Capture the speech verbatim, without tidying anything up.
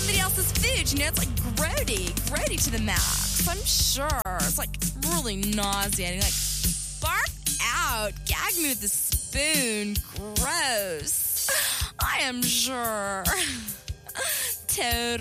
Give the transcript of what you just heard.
somebody else's food. You know, it's like grody, grody to the max. I'm sure. It's like really nauseating. Like, bark out. Gag me with a spoon. Gross. I am sure. Total.